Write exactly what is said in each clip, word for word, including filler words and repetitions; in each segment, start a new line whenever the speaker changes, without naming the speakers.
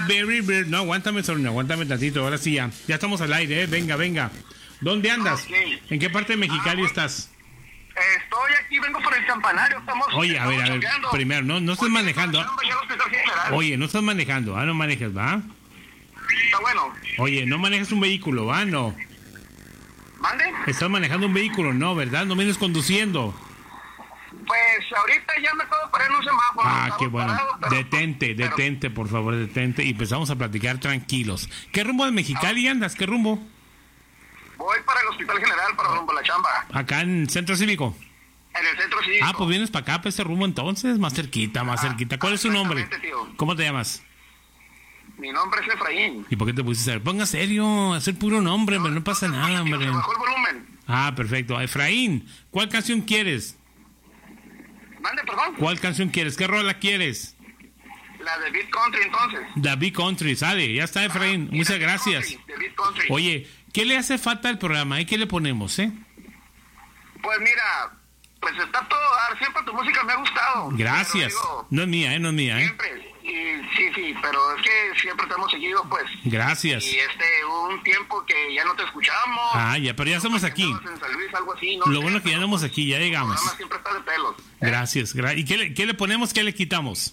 very, very... No, aguántame, Sorina, aguántame tantito. Ahora sí ya. Ya estamos al aire, ¿eh? Venga, venga. ¿Dónde andas?
Okay.
¿En qué parte de Mexicali
ah,
estás?
Estoy aquí, vengo por el campanario. Estamos,
Oye, a ver, a ver.
chambeando.
Primero, no, no estás
Oye,
manejando.
estamos ya al Hospital General.
Oye, no estás manejando. Ah, no manejas, ¿va?
Está bueno.
Oye, no manejas un vehículo, ¿va? No.
¿Mande?
Estás manejando un vehículo, ¿no? ¿Verdad? No vienes conduciendo.
Pues ahorita ya me acabo de parar en un semáforo.
Ah,
Estaba
qué bueno.
parado, pero-
Detente,
pero-
detente, por favor, detente. Y empezamos a platicar tranquilos. ¿Qué rumbo de Mexicali andas? ¿Qué rumbo?
Voy para el Hospital General, para rumbo a la chamba.
Acá en Centro Cívico.
En el centro cívico.
Ah, pues vienes para acá, para este rumbo entonces. Más cerquita, más
Ah,
cerquita. ¿Cuál es tu nombre?
exactamente, tío.
¿Cómo te llamas?
Mi nombre es Efraín.
¿Y por qué te pusiste a ver? Ponga serio, hacer puro nombre, hombre, no pasa nada, hombre.
Se bajó el volumen.
Ah, perfecto. Efraín, ¿cuál canción quieres?
Mande, perdón.
¿Cuál canción quieres? ¿Qué rola quieres?
La de Beat Country, entonces.
The Big Country, sale, ya está, Efraín.
Ah,
Muchas
de Beat
gracias.
Country, de Beat Country.
Oye, ¿qué le hace falta al programa? ¿Eh? ¿Qué le ponemos, eh?
Pues mira, pues está todo a dar. Siempre tu música me ha gustado.
Gracias.
Pero digo,
No es mía, ¿eh? No es mía, ¿eh?
siempre. Y sí, sí, pero es que siempre te hemos seguido, pues.
Gracias.
Y este, un tiempo que ya no te escuchamos.
Ah, ya, pero ya estamos aquí.
Estabas en San Luis, algo así, no
Lo
sé,
bueno que ya
pero,
andamos
pues,
aquí, ya
el
llegamos.
programa siempre está de pelos.
Gracias. gra- ¿Y qué le, qué le ponemos, qué le quitamos?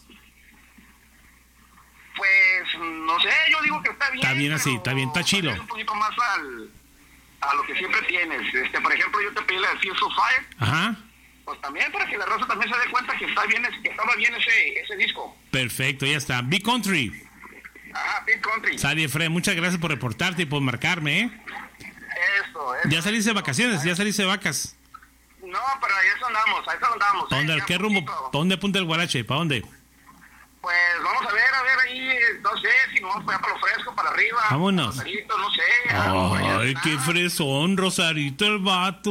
Pues, no sé, yo digo que está bien.
Está bien así,
pero
está bien, está chilo.
Un poquito más al, a lo que siempre tienes. Este, por ejemplo, yo te pedí la de Fierce of Fire,
Ajá.
pues también para que la raza también se dé cuenta que está bien, que estaba bien ese, ese disco.
Perfecto, ya está. Big Country.
Ajá, Big Country.
Sally Efraín, muchas gracias por reportarte y por marcarme, ¿eh?
Eso, eso.
Ya saliste de vacaciones, ya saliste de vacas.
No, pero ahí eso andamos, ahí eso andamos.
¿Para
eh,
dónde?
ya
¿Qué rumbo?
poquito.
¿Para dónde apunta el guarache? ¿Para dónde?
Pues vamos a ver, a ver ahí, no sé, si nos vamos para, para lo fresco, para arriba.
Vámonos.
Rosarito, no sé. algo por allá
Ay,
está.
qué fresón, Rosarito el vato.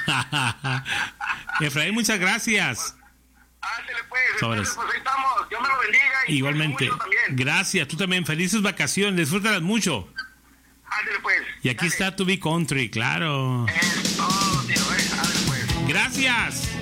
Efraín, muchas gracias.
Ándale, pues,
Sobres.
entonces, pues ahí estamos, Dios me lo bendiga. Y
Igualmente.
mucho también.
Gracias, tú también. Felices vacaciones, disfrútalas mucho.
Ándale, pues.
Y aquí
dale.
está tu Big Country, claro.
Es todo, tío, eh. Ándale, pues.
Gracias.